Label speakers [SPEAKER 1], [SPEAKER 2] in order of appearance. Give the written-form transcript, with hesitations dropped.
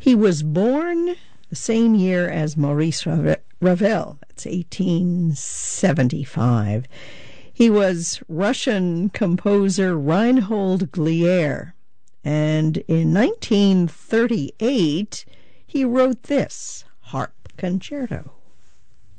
[SPEAKER 1] He was born the same year as Maurice Ravel. It's 1875. He was Russian composer Reinhold Glier. And in 1938, he wrote this harp concerto.